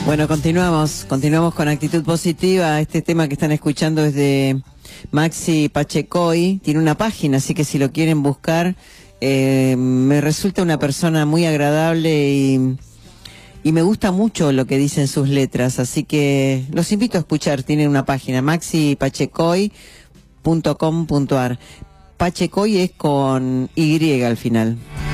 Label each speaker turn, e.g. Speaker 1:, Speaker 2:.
Speaker 1: Bueno, continuamos con actitud positiva. Este tema que están escuchando es de Maxi Pachecoy. Tiene una página, así que si lo quieren buscar, me resulta una persona muy agradable y me gusta mucho lo que dicen sus letras, así que los invito a escuchar. Tiene una página, maxipachecoy.com.ar. Pachecoy es con Y al final.